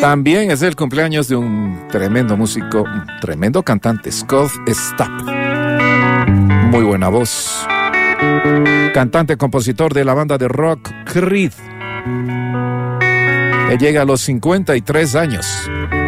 También es el cumpleaños de un tremendo músico, un tremendo cantante, Scott Stapp. Muy buena voz. Cantante, compositor de la banda de rock Creed. Él llega a los 53 años.